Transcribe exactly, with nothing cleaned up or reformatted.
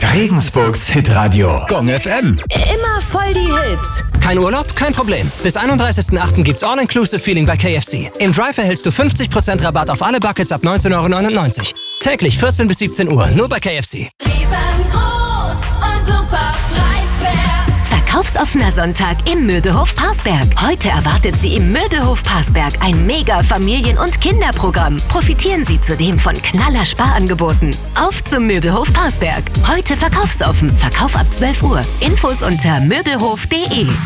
Regensburgs Hitradio. Gong F M. Immer voll die Hits. Kein Urlaub? Kein Problem. Bis einunddreißigsten achten gibt's All-Inclusive-Feeling bei K F C. Im Drive erhältst du fünfzig Prozent Rabatt auf alle Buckets ab neunzehn Euro neunundneunzig. Täglich vierzehn bis siebzehn Uhr, nur bei K F C. Riesengroß und super preiswert. Verkaufsoffener Sonntag im Möbelhof Parsberg. Heute erwartet Sie im Möbelhof Parsberg ein mega Familien- und Kinderprogramm. Profitieren Sie zudem von Knaller-Sparangeboten. Auf zum Möbelhof Parsberg. Heute verkaufsoffen. Verkauf ab zwölf Uhr. Infos unter möbelhof punkt de.